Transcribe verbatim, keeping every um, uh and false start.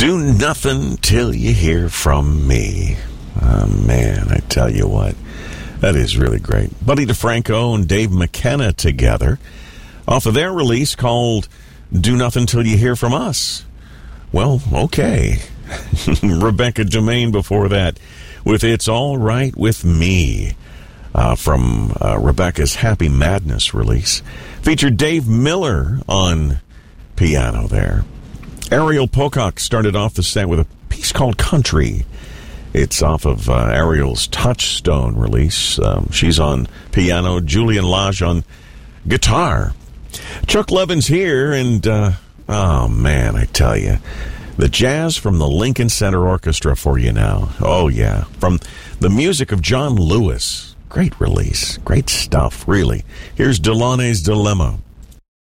Do nothing till you hear from me. Oh, man, I tell you what. That is really great. Buddy DeFranco and Dave McKenna together off of their release called Do Nothing Till You Hear From Us. Well, okay. Rebecca Domain before that with It's All Right With Me uh, from uh, Rebecca's Happy Madness release. Featured Dave Miller on piano there. Ariel Pocock started off the set with a piece called Country. It's off of uh, Ariel's Touchstone release. Um, she's on piano. Julian Lage on guitar. Chuck Levin's here, and, uh, oh, man, I tell you. The jazz from the Lincoln Center Orchestra for you now. Oh, yeah. From the music of John Lewis. Great release. Great stuff, really. Here's Delaunay's Dilemma.